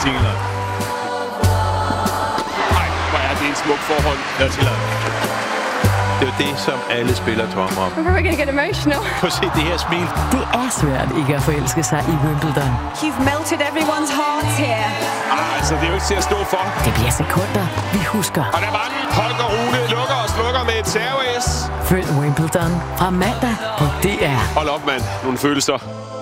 Dirty love. Nej, hvor er det en smuk forhold. Dirty love. Det er jo det, som alle spillere drømmer om. I'm probably gonna get emotional. Prøv at se det her smil. Det er svært ikke at forelske sig i Wimbledon. You've melted everyone's hearts here. Altså, det er jo ikke til at stå for. Det bliver sekunder, vi husker. Og der var den. Holger Rune lukker og slukker med et serveræs. Følg Wimbledon fra mandag på DR. Hold op, mand. Nogle følelser.